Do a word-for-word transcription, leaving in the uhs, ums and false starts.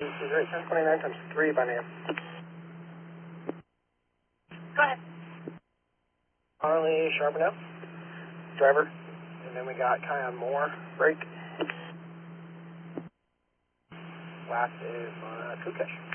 Is right, ten twenty-nine times three by name. Go ahead. Harley Charbonneau, driver. And then we got Kion Moore, brake. Last is uh, Kukesh.